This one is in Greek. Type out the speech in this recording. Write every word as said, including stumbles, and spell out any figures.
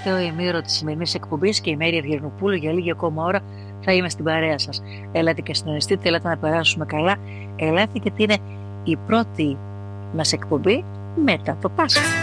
τελευταίο ημίωρο της σημερινής εκπομπής και η Μέρη Ευγενοπούλου για λίγη ακόμα ώρα θα είμαι στην παρέα σας. Ελάτε και συντονιστείτε, ελάτε να περάσουμε καλά. Ελάτε, γιατί είναι η πρώτη μας εκπομπή μετά το Πάσχα.